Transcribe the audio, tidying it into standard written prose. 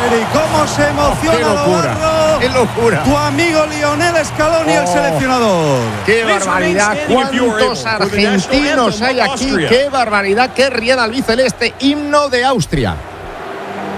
Emery, cómo se emociona ¡Qué locura! Navarro! ¡Qué locura! Tu amigo Lionel Scaloni, el seleccionador. ¡Qué barbaridad! ¿Cuántos argentinos hay aquí? ¡Qué barbaridad! ¡Qué riada albiceleste! Himno de Austria.